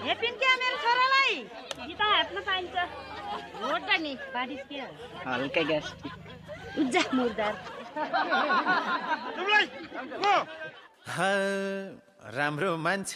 हेपिन क्या मेरो छोरालाई गीता हातमा पाइन्छ हो त नि बाडिस के हल्का ग्यास उज्जा मुर्दार राम्रो मान्छे